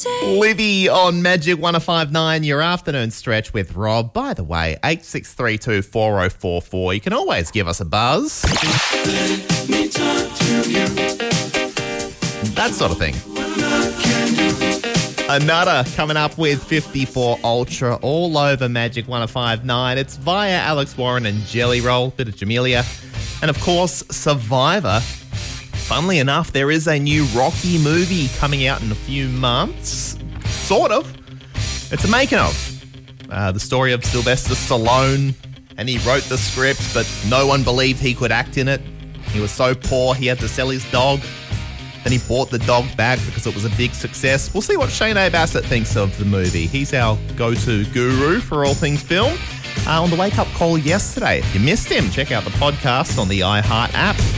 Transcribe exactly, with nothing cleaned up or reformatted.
Libby on Magic one oh five nine, your afternoon stretch with Rob. By the way, eight six three two, four oh four four. You can always give us a buzz. Let me talk to you. That sort of thing. What can you? Another coming up with fifty-four Ultra all over Magic one oh five nine. It's via Alex Warren and Jelly Roll, bit of Jamelia. And of course, Survivor. Funnily enough, there is a new Rocky movie coming out in a few months. Sort of. It's a making of. Uh, the story of Sylvester Stallone, and he wrote the script, but no one believed he could act in it. He was so poor, he had to sell his dog. Then he bought the dog back because it was a big success. We'll see what Shane A. Bassett thinks of the movie. He's our go-to guru for all things film. Uh, on the wake-up call yesterday. If you missed him, check out the podcast on the iHeart app.